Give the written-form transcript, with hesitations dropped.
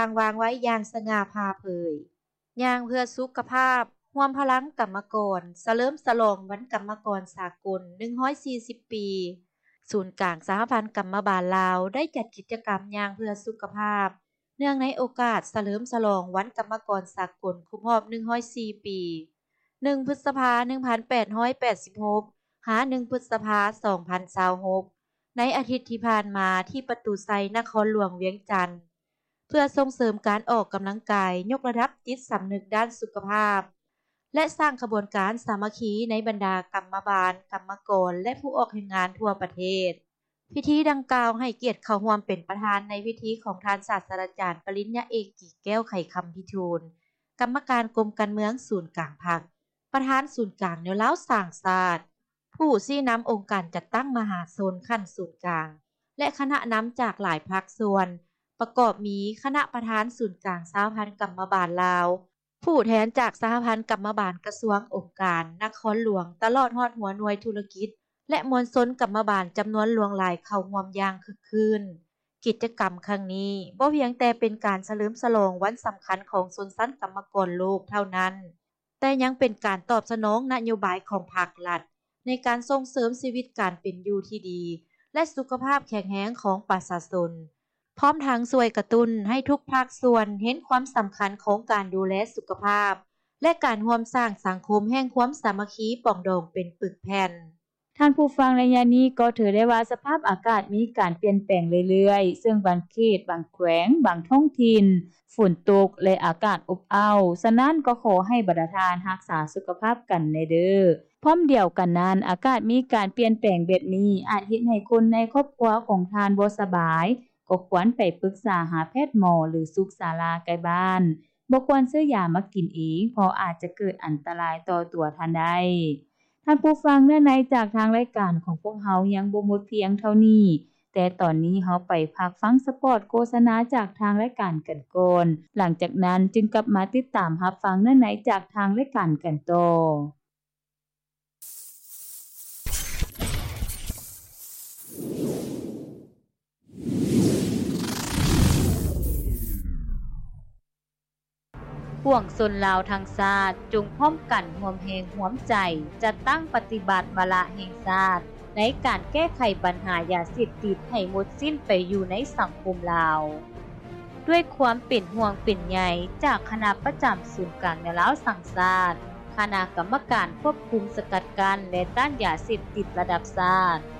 างวางไว้อย่างสง่าผ่าเผยย่างเพื่อสุขภาพร่วมพลังกรรมกรเฉลิมฉลองวันกรรมกรสากล140 ปีศูนย์กลางสหพันธ์กรรมบาลลาวได้จัดกิจกรรมย่างเพื่อสุขภาพเนื่องในโอกาสเฉลิมฉลองวันกรรมกรสากลครบรอบ104 ปี1พฤษภาคม1886หา1พฤษภาคม2026ในอาทิตย์ที่ผ่านมาที่ประตูไซนครหลวงเวียงจันทน์เพื่อส่งเสริมการออกกำลังกายยกระดับจิตสำนึกด้านสุขภาพและสร้างขบวนการสามัคคีในบรรดากรรมบาลกรรมกรและผู้ออกแห่งงานทั่วประเทศพิธีดังกล่าวให้เกียรติเข้าร่วมเป็นประธานในพิธีของท่านศาสตราจารย์ปริญญาเอกกิ่งแก้วไขคำพิทูลกรรมการกรมการเมืองศูนย์กลางพรรคประธานศูนย์กลางแนวเล้าสร้างชาติผู้ชี้นำองค์การจัดตั้งมหาชนขั้นศูนย์กลางและคณะนำจากหลายภาคส่วนประกอบมีคณะประธานศูนย์กลางสหพันธ์กรรมบาลลาวผู้แทนจากสหพันธ์กรรมบาลกระทรวงองค์การนครหลวงตลอดฮอดหัวหน่วยธุรกิจและมวลชนกรรมบาลจำนวนหลวงหลายเข้าร่วมอย่างคึกคืนกิจกรรมครั้งนี้บ่เพียงแต่เป็นการเฉลิมฉลองวันสำคัญของชนชั้นกรรมกรโลกเท่านั้นแต่ยังเป็นการตอบสนองนโยบายของภาครัฐในการส่งเสริมชีวิตการเป็นอยู่ที่ดีและสุขภาพแข็งแรงของประชาชนพร้อมทั้งช่วยกระตุ้นให้ทุกภาคส่วนเห็นความสำคัญของการดูแลสุขภาพและการร่วมสร้างสังคมแห่งความสามัคคีปรองดองเป็นปึกแผ่นท่านผู้ฟังระยะนี้ก็ถือได้ว่าสภาพอากาศมีการเปลี่ยนแปลงเรื่อยๆซึ่งบางเขตบางแขวงบางท้องถิ่นฝนตกและอากาศอบอ้าวฉะนั้นก็ขอให้บรรดาทานรักษาสุขภาพกันในเด้อพร้อมเดียวกันนั้นอากาศมีการเปลี่ยนแปลงแบบนี้อาจเฮ็ดให้คนในครอบครัวของทานบ่สบายก็ควรไปปรึกษาหาแพทย์หมอหรือสุขศาลาใกล้บ้านบ่ควรซื้อยามากินเองเพราะอาจจะเกิดอันตรายต่อตัวท่านได้ท่านผู้ฟังเนื่องในจากทางรายการของพวกเฮายังบ่หมดเพียงเท่านี้แต่ตอนนี้เฮาไปพักฟังสปอตโฆษณาจากทางรายการกันก่อนหลังจากนั้นจึงกลับมาติดตามรับฟังเนื่องในจากทางรายการกันต่อห่วงชนลาวทั้งชาติจงพร้อมกันร่วมแรงร่วมใจจัดตั้งปฏิบัติวาระแห่งชาติในการแก้ไขปัญหายาเสพติดให้หมดสิ้นไปอยู่ในสังคมลาวด้วยความเป็นห่วงเป็นใยจากคณะประจำศูนย์กลางแนวลาวสังชาติคณะกรรมการควบคุมสกัดกั้นและต้านยาเสพติดระดับชาติ